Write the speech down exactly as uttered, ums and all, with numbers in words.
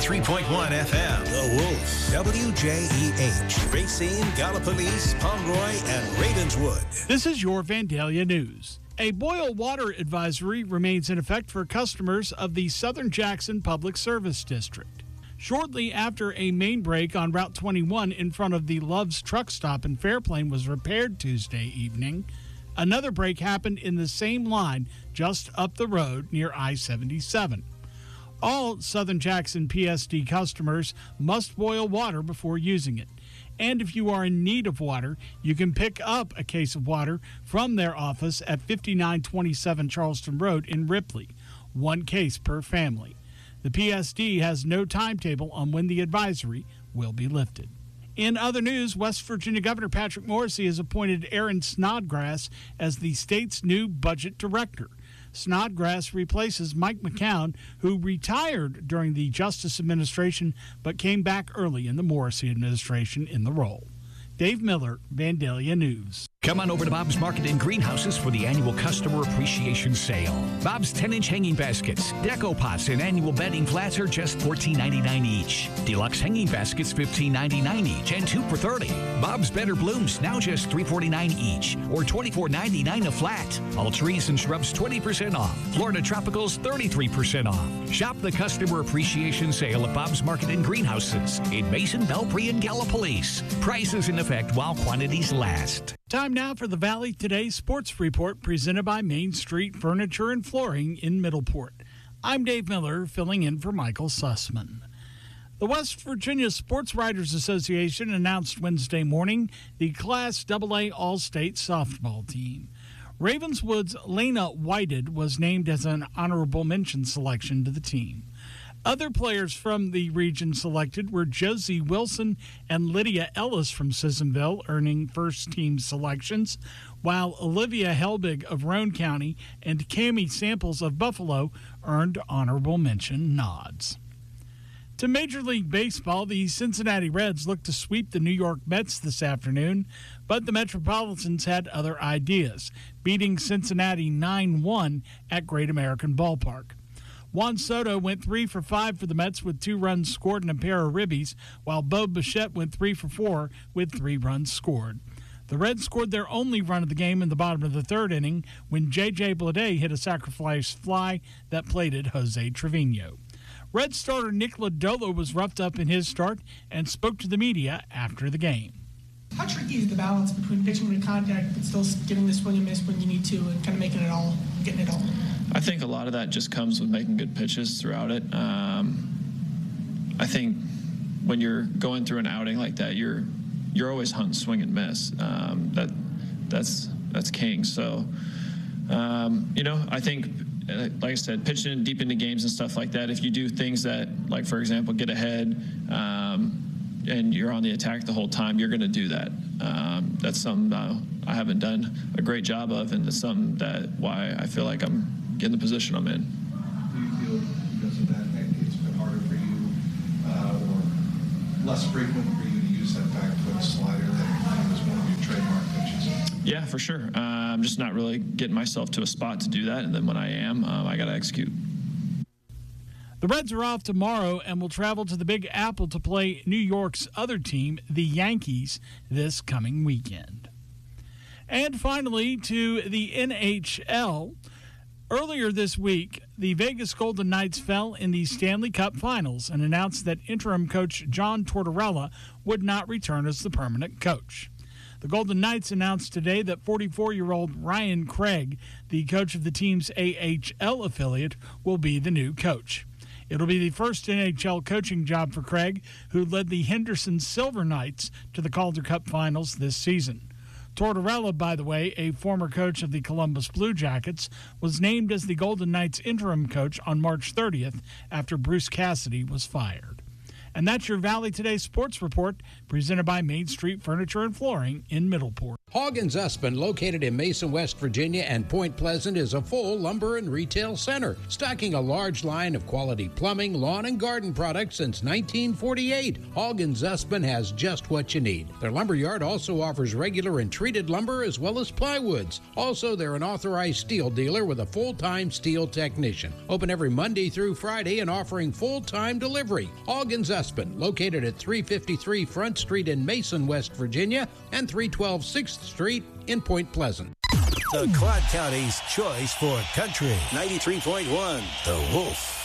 ninety-three point one F M. The Wolf. W J E H. Racine, Gallipolis, Pomeroy, and Ravenswood. This is your Vandalia News. A boil water advisory remains in effect for customers of the Southern Jackson Public Service District. Shortly after a main break on Route twenty-one in front of the Love's truck stop in Fairplain was repaired Tuesday evening, another break happened in the same line just up the road near I seventy-seven. All Southern Jackson P S D customers must boil water before using it. And if you are in need of water, you can pick up a case of water from their office at fifty-nine twenty-seven Charleston Road in Ripley, one case per family. The P S D has no timetable on when the advisory will be lifted. In other news, West Virginia Governor Patrick Morrisey has appointed Aaron Snodgrass as the state's new budget director. Snodgrass replaces Mike McCown, who retired during the Justice administration but came back early in the Morrisey administration in the role. Dave Miller, Vandalia News. Come on over to Bob's Market and Greenhouses for the annual Customer Appreciation Sale. Bob's ten-inch hanging baskets, deco pots, and annual bedding flats are just fourteen ninety-nine each. Deluxe hanging baskets, fifteen ninety-nine each, and two for thirty. Bob's Better Blooms, now just three forty-nine each, or twenty-four ninety-nine a flat. All trees and shrubs, twenty percent off. Florida Tropicals, thirty-three percent off. Shop the Customer Appreciation Sale at Bob's Market and Greenhouses in Mason, Belpre, and Gallipolis. Prices in effect while quantities last. Time now for the Valley Today Sports Report presented by Main Street Furniture and Flooring in Middleport. I'm Dave Miller, filling in for Michael Sussman. The West Virginia Sports Writers Association announced Wednesday morning the Class double A All-State softball team. Ravenswood's Lena Whited was named as an honorable mention selection to the team. Other players from the region selected were Josie Wilson and Lydia Ellis from Sissonville, earning first-team selections, while Olivia Helbig of Roane County and Cammie Samples of Buffalo earned honorable mention nods. To Major League Baseball, the Cincinnati Reds look to sweep the New York Mets this afternoon, but the Metropolitans had other ideas, beating Cincinnati nine one at Great American Ballpark. Juan Soto went three for five for the Mets with two runs scored and a pair of ribbies, while Bo Bichette went three for four with three runs scored. The Reds scored their only run of the game in the bottom of the third inning when J J Bleday hit a sacrifice fly that plated Jose Trevino. Red starter Nick Lodolo was roughed up in his start and spoke to the media after the game. How tricky is the balance between pitching with contact but still getting the swing and miss when you need to and kind of making it all, getting it all? I think a lot of that just comes with making good pitches throughout it. Um, I think when you're going through an outing like that, you're you're always hunting swing and miss. Um, that that's that's king. So um, you know, I think, like I said, pitching deep into games and stuff like that. If you do things that, like for example, get ahead um, and you're on the attack the whole time, you're going to do that. Um, that's something uh, I haven't done a great job of, and it's something that why I feel like I'm getting the position I'm in. Do you feel because of that maybe it's been harder for you uh, or less frequent for you to use that back foot slider that was one of your trademark pitches? Yeah, for sure. Uh, I'm just not really getting myself to a spot to do that, and then when I am, um, I got to execute. The Reds are off tomorrow and will travel to the Big Apple to play New York's other team, the Yankees, this coming weekend. And finally, to the N H L. Earlier this week, the Vegas Golden Knights fell in the Stanley Cup Finals and announced that interim coach John Tortorella would not return as the permanent coach. The Golden Knights announced today that forty-four-year-old Ryan Craig, the coach of the team's A H L affiliate, will be the new coach. It'll be the first N H L coaching job for Craig, who led the Henderson Silver Knights to the Calder Cup Finals this season. Tortorella, by the way, a former coach of the Columbus Blue Jackets, was named as the Golden Knights interim coach on March thirtieth after Bruce Cassidy was fired. And that's your Valley Today Sports Report, presented by Main Street Furniture and Flooring in Middleport. Hog and Zussman, located in Mason, West Virginia and Point Pleasant, is a full lumber and retail center, stocking a large line of quality plumbing, lawn, and garden products since nineteen forty-eight. Hog and Zussman has just what you need. Their lumber yard also offers regular and treated lumber as well as plywoods. Also, they're an authorized steel dealer with a full-time steel technician. Open every Monday through Friday and offering full-time delivery. Hog and Zussman, located at three fifty-three Front Street in Mason, West Virginia, and three twelve sixth Street in Point Pleasant. The Quad County's choice for country. ninety-three point one, The Wolf.